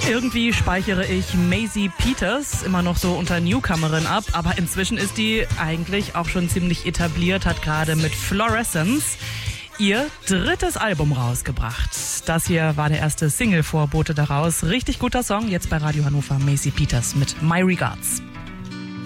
Irgendwie speichere ich Maisie Peters immer noch so unter Newcomerin ab, aber inzwischen ist die eigentlich auch schon ziemlich etabliert, hat gerade mit Fluorescence ihr 3. Album rausgebracht. Das hier war der erste Single-Vorbote daraus. Richtig guter Song, jetzt bei Radio Hannover, Maisie Peters mit My Regards.